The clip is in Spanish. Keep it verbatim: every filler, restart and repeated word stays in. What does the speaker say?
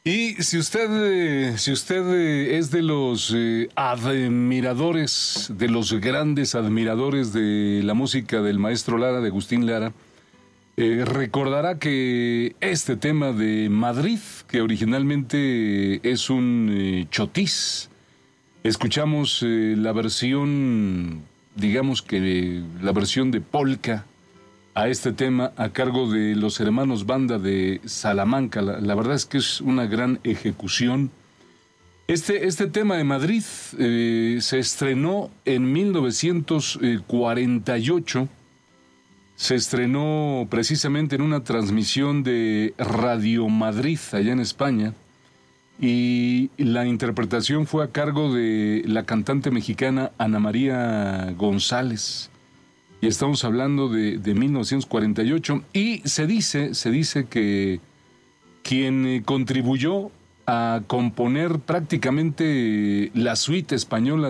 Y si usted, eh, si usted eh, es de los eh, admiradores, de los grandes admiradores de la música del maestro Lara, de Agustín Lara, eh, recordará que este tema de Madrid, que originalmente es un eh, chotis, escuchamos eh, la versión, digamos que eh, la versión de polka a este tema a cargo de los hermanos Banda de Salamanca. La, la verdad es que es una gran ejecución. Este, este tema de Madrid eh, se estrenó en mil novecientos cuarenta y ocho. Se estrenó precisamente en una transmisión de Radio Madrid, allá en España, y la interpretación fue a cargo de la cantante mexicana Ana María González. Y estamos hablando de, de mil novecientos cuarenta y ocho, y se dice, se dice que quien eh, contribuyó a componer prácticamente la suite española